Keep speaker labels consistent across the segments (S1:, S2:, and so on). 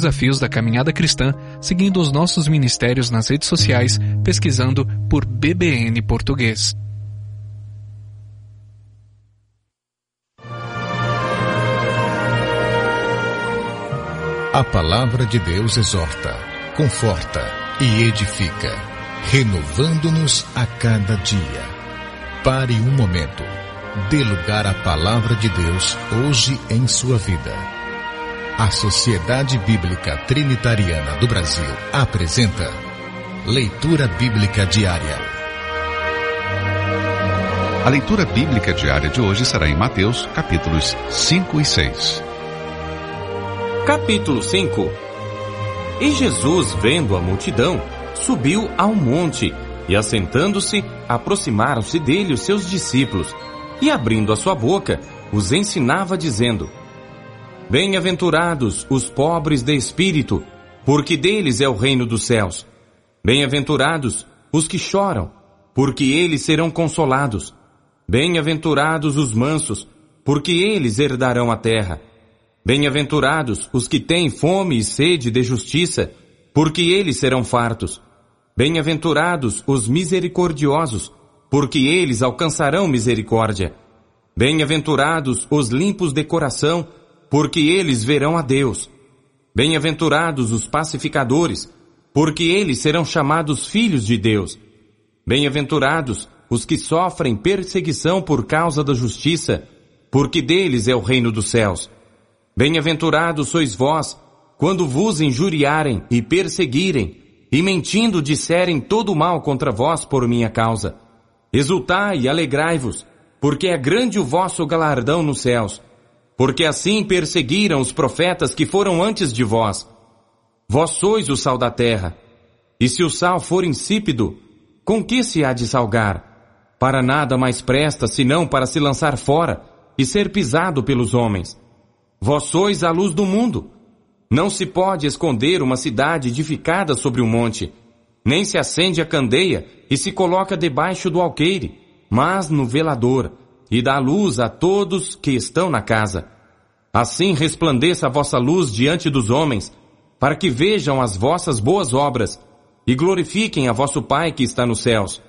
S1: desafios da caminhada cristã, seguindo os nossos ministérios nas redes sociais, pesquisando por BBN Português.
S2: A palavra de Deus exorta, conforta e edifica, renovando-nos a cada dia. Pare um momento. Dê lugar à palavra de Deus hoje em sua vida. A Sociedade Bíblica Trinitariana do Brasil apresenta Leitura Bíblica Diária.
S3: A leitura bíblica diária de hoje será em Mateus, capítulos 5 e 6.
S4: Capítulo 5. E Jesus, vendo a multidão, subiu ao monte, e assentando-se, aproximaram-se dele os seus discípulos, e abrindo a sua boca, os ensinava dizendo: Bem-aventurados os pobres de espírito, porque deles é o reino dos céus. Bem-aventurados os que choram, porque eles serão consolados. Bem-aventurados os mansos, porque eles herdarão a terra. Bem-aventurados os que têm fome e sede de justiça, porque eles serão fartos. Bem-aventurados os misericordiosos, porque eles alcançarão misericórdia. Bem-aventurados os limpos de coração, porque eles verão a Deus. Bem-aventurados os pacificadores, porque eles serão chamados filhos de Deus. Bem-aventurados os que sofrem perseguição por causa da justiça, porque deles é o reino dos céus. Bem-aventurados sois vós, quando vos injuriarem e perseguirem, e mentindo disserem todo mal contra vós por minha causa. Exultai e alegrai-vos, porque é grande o vosso galardão nos céus. Porque assim perseguiram os profetas que foram antes de vós. Vós sois o sal da terra. E se o sal for insípido, com que se há de salgar? Para nada mais presta, senão para se lançar fora e ser pisado pelos homens. Vós sois a luz do mundo. Não se pode esconder uma cidade edificada sobre um monte, nem se acende a candeia e se coloca debaixo do alqueire, mas no velador, e dá luz a todos que estão na casa. Assim resplandeça a vossa luz diante dos homens, para que vejam as vossas boas obras, e glorifiquem a vosso Pai que está nos céus.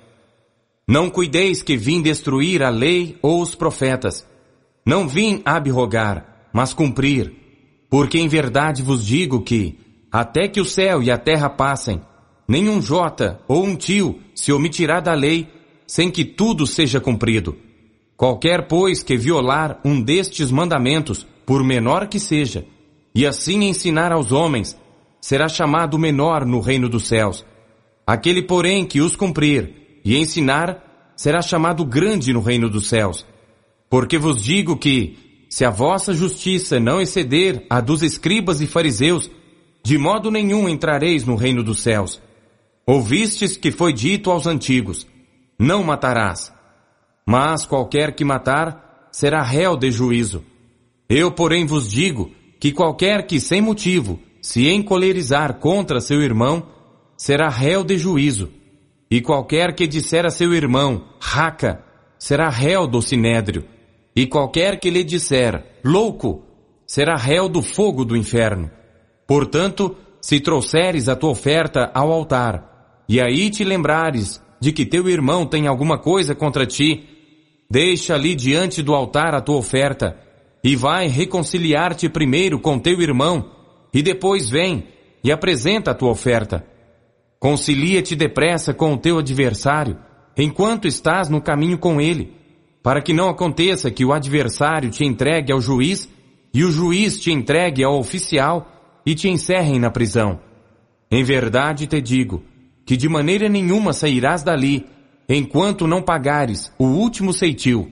S4: Não cuideis que vim destruir a lei ou os profetas. Não vim abrogar, mas cumprir, porque em verdade vos digo que, até que o céu e a terra passem, nenhum jota ou um tio se omitirá da lei, sem que tudo seja cumprido. Qualquer, pois, que violar um destes mandamentos, por menor que seja, e assim ensinar aos homens, será chamado menor no reino dos céus. Aquele, porém, que os cumprir e ensinar, será chamado grande no reino dos céus. Porque vos digo que, se a vossa justiça não exceder a dos escribas e fariseus, de modo nenhum entrareis no reino dos céus. Ouvistes que foi dito aos antigos: não matarás. Mas qualquer que matar, será réu de juízo. Eu, porém, vos digo que qualquer que sem motivo se encolerizar contra seu irmão, será réu de juízo. E qualquer que disser a seu irmão, raca, será réu do sinédrio. E qualquer que lhe disser, louco, será réu do fogo do inferno. Portanto, se trouxeres a tua oferta ao altar, e aí te lembrares de que teu irmão tem alguma coisa contra ti, deixa ali diante do altar a tua oferta, e vai reconciliar-te primeiro com teu irmão, e depois vem e apresenta a tua oferta. Concilia-te depressa com o teu adversário, enquanto estás no caminho com ele, para que não aconteça que o adversário te entregue ao juiz, e o juiz te entregue ao oficial, e te encerrem na prisão. Em verdade te digo, que de maneira nenhuma sairás dali, enquanto não pagares o último ceitil.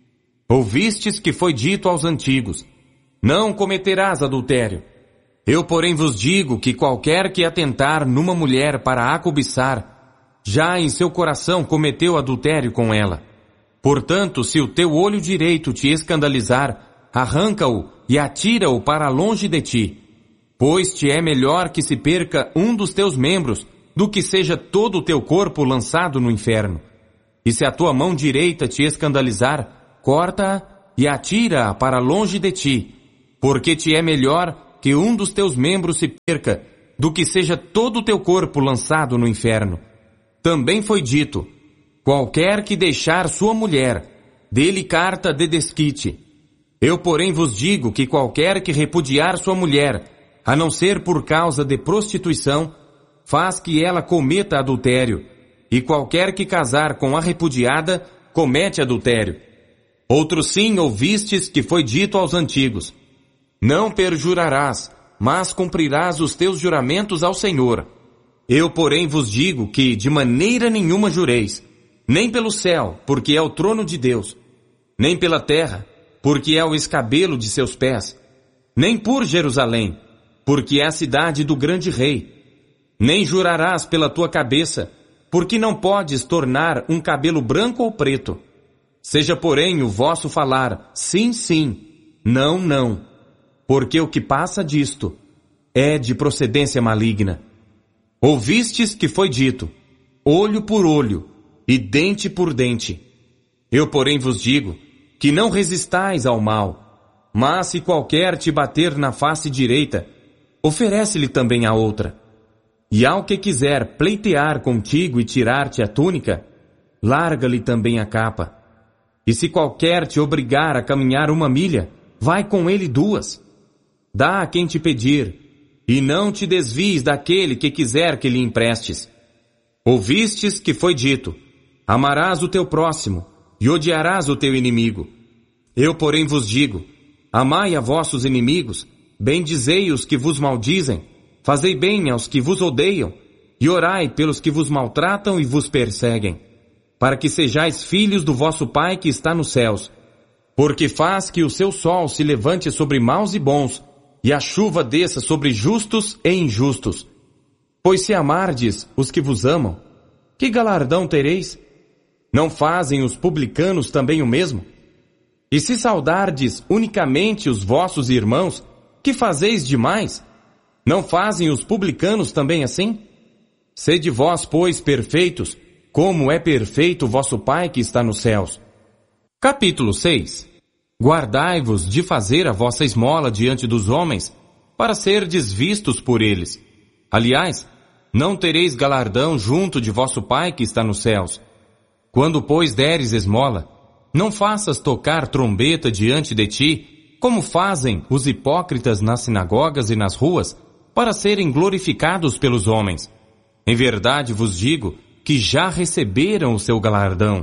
S4: Ouvistes que foi dito aos antigos: não cometerás adultério. Eu, porém, vos digo que qualquer que atentar numa mulher para a cobiçar, já em seu coração cometeu adultério com ela. Portanto, se o teu olho direito te escandalizar, arranca-o e atira-o para longe de ti. Pois te é melhor que se perca um dos teus membros, do que seja todo o teu corpo lançado no inferno. E se a tua mão direita te escandalizar, corta-a e atira-a para longe de ti, porque te é melhor que um dos teus membros se perca, do que seja todo o teu corpo lançado no inferno. Também foi dito: qualquer que deixar sua mulher, dê-lhe carta de desquite. Eu, porém, vos digo que qualquer que repudiar sua mulher, a não ser por causa de prostituição, faz que ela cometa adultério, e qualquer que casar com a repudiada, comete adultério. Outro sim ouvistes que foi dito aos antigos: não perjurarás, mas cumprirás os teus juramentos ao Senhor. Eu, porém, vos digo que de maneira nenhuma jureis, nem pelo céu, porque é o trono de Deus, nem pela terra, porque é o escabelo de seus pés, nem por Jerusalém, porque é a cidade do grande rei. Nem jurarás pela tua cabeça, porque não podes tornar um cabelo branco ou preto. Seja, porém, o vosso falar sim, sim, não, não, porque o que passa disto é de procedência maligna. Ouvistes que foi dito: olho por olho e dente por dente. Eu, porém, vos digo que não resistais ao mal, mas se qualquer te bater na face direita, oferece-lhe também a outra. E ao que quiser pleitear contigo e tirar-te a túnica, larga-lhe também a capa. E se qualquer te obrigar a caminhar 1 milha, vai com ele 2. Dá a quem te pedir, e não te desvies daquele que quiser que lhe emprestes. Ouvistes que foi dito: amarás o teu próximo, e odiarás o teu inimigo. Eu, porém, vos digo: amai a vossos inimigos, bendizei os que vos maldizem, fazei bem aos que vos odeiam, e orai pelos que vos maltratam e vos perseguem, para que sejais filhos do vosso Pai que está nos céus, porque faz que o seu sol se levante sobre maus e bons, e a chuva desça sobre justos e injustos. Pois se amardes os que vos amam, que galardão tereis? Não fazem os publicanos também o mesmo? E se saudardes unicamente os vossos irmãos, que fazeis demais? Não fazem os publicanos também assim? Sede vós, pois, perfeitos, como é perfeito o vosso Pai que está nos céus. Capítulo 6. Guardai-vos de fazer a vossa esmola diante dos homens, para serdes vistos por eles. Aliás, não tereis galardão junto de vosso Pai que está nos céus. Quando, pois, deres esmola, não faças tocar trombeta diante de ti, como fazem os hipócritas nas sinagogas e nas ruas, para serem glorificados pelos homens. Em verdade vos digo que já receberam o seu galardão.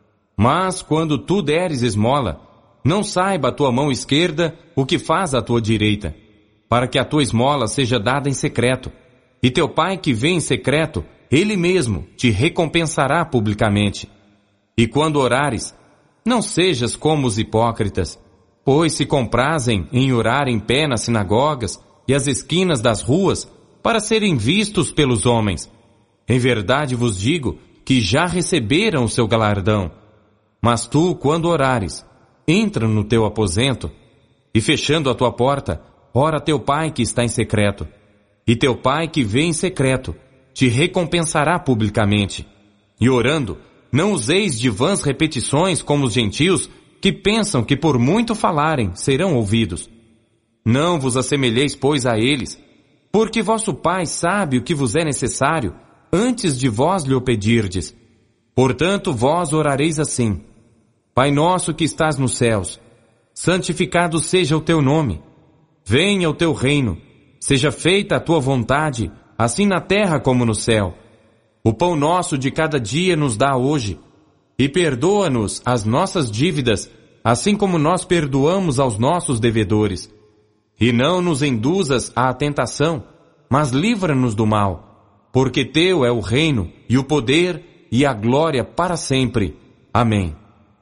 S4: Mas quando tu deres esmola, não saiba a tua mão esquerda o que faz a tua direita, para que a tua esmola seja dada em secreto, e teu Pai que vê em secreto, Ele mesmo te recompensará publicamente. E quando orares, não sejas como os hipócritas, pois se comprazem em orar em pé nas sinagogas e às esquinas das ruas, para serem vistos pelos homens. Em verdade vos digo que já receberam o seu galardão. Mas tu, quando orares, entra no teu aposento, e fechando a tua porta, ora a teu Pai que está em secreto. E teu Pai que vê em secreto, te recompensará publicamente. E orando, não useis de vãs repetições como os gentios, que pensam que por muito falarem serão ouvidos. Não vos assemelheis, pois, a eles, porque vosso Pai sabe o que vos é necessário, antes de vós lhe o pedirdes. Portanto, vós orareis assim: Pai nosso que estás nos céus, santificado seja o teu nome. Venha o teu reino, seja feita a tua vontade, assim na terra como no céu. O pão nosso de cada dia nos dá hoje, e perdoa-nos as nossas dívidas, assim como nós perdoamos aos nossos devedores. E não nos induzas à tentação, mas livra-nos do mal, porque teu é o reino, e o poder, e a glória para sempre. Amém.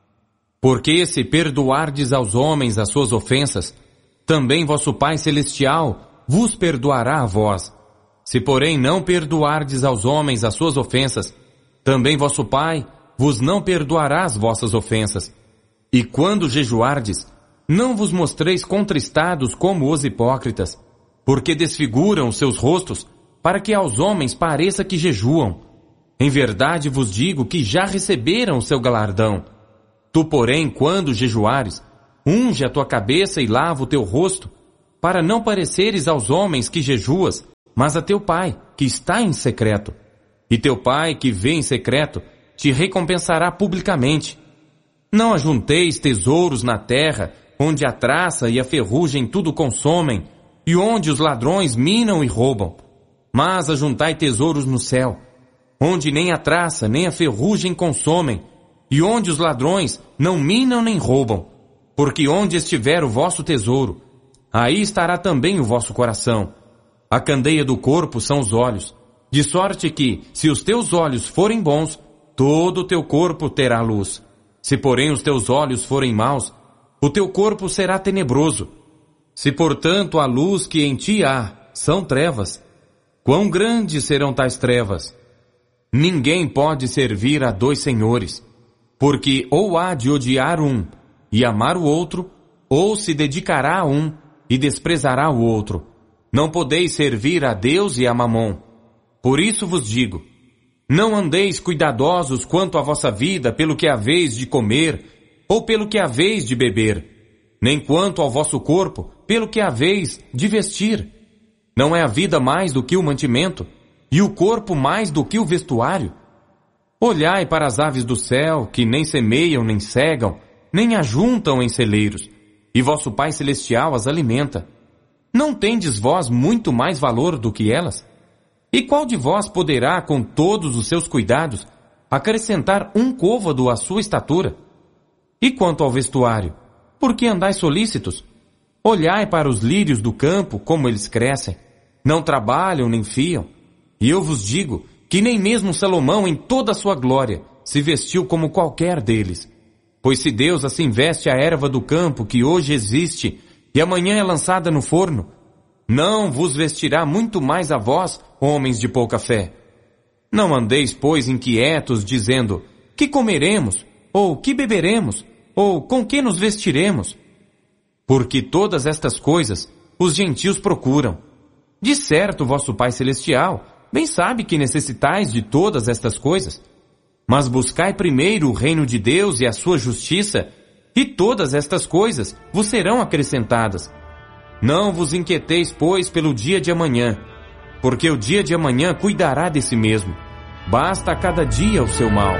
S4: Porque se perdoardes aos homens as suas ofensas, também vosso Pai Celestial vos perdoará a vós. Se porém não perdoardes aos homens as suas ofensas, também vosso Pai vos não perdoará as vossas ofensas. E quando jejuardes, não vos mostreis contristados como os hipócritas, porque desfiguram seus rostos, para que aos homens pareça que jejuam. Em verdade vos digo que já receberam o seu galardão. Tu, porém, quando jejuares, unge a tua cabeça e lava o teu rosto, para não pareceres aos homens que jejuas, mas a teu Pai, que está em secreto. E teu Pai, que vê em secreto, te recompensará publicamente. Não ajunteis tesouros na terra, onde a traça e a ferrugem tudo consomem, e onde os ladrões minam e roubam. Mas ajuntai tesouros no céu, onde nem a traça nem a ferrugem consomem, e onde os ladrões não minam nem roubam. Porque onde estiver o vosso tesouro, aí estará também o vosso coração. A candeia do corpo são os olhos, de sorte que, se os teus olhos forem bons, todo o teu corpo terá luz. Se porém os teus olhos forem maus, o teu corpo será tenebroso. Se portanto a luz que em ti há são trevas, quão grandes serão tais trevas? Ninguém pode servir a dois senhores, porque ou há de odiar um e amar o outro, ou se dedicará a um e desprezará o outro. Não podeis servir a Deus e a Mamon. Por isso vos digo, não andeis cuidadosos quanto à vossa vida pelo que haveis de comer, ou pelo que haveis de beber, nem quanto ao vosso corpo pelo que haveis de vestir. Não é a vida mais do que o mantimento, e o corpo mais do que o vestuário? Olhai para as aves do céu, que nem semeiam nem cegam, nem ajuntam em celeiros, e vosso Pai Celestial as alimenta. Não tendes vós muito mais valor do que elas? E qual de vós poderá, com todos os seus cuidados, acrescentar um côvado à sua estatura? E quanto ao vestuário, por que andais solícitos? Olhai para os lírios do campo, como eles crescem. Não trabalham nem fiam. E eu vos digo que nem mesmo Salomão, em toda a sua glória, se vestiu como qualquer deles. Pois se Deus assim veste a erva do campo, que hoje existe, e amanhã é lançada no forno, não vos vestirá muito mais a vós, homens de pouca fé. Não andeis, pois, inquietos, dizendo, que comeremos, ou que beberemos, ou com que nos vestiremos? Porque todas estas coisas os gentios procuram. De certo, vosso Pai Celestial bem sabe que necessitais de todas estas coisas. Mas buscai primeiro o reino de Deus e a sua justiça, e todas estas coisas vos serão acrescentadas. Não vos inquieteis, pois, pelo dia de amanhã, porque o dia de amanhã cuidará de si mesmo. Basta a cada dia o seu mal.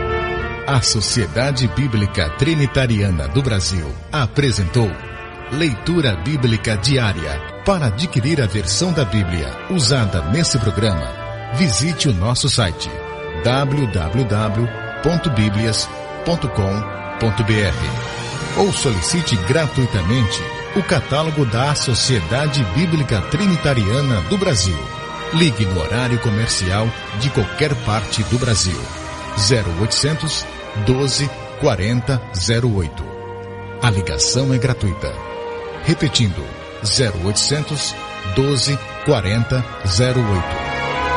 S2: A Sociedade Bíblica Trinitariana do Brasil apresentou Leitura Bíblica Diária. Para adquirir a versão da Bíblia usada nesse programa, visite o nosso site www.biblias.com.br ou solicite gratuitamente o catálogo da Sociedade Bíblica Trinitariana do Brasil. Ligue no horário comercial de qualquer parte do Brasil. 0800 12 40 08. A ligação é gratuita. Repetindo, 0800 12 40 08.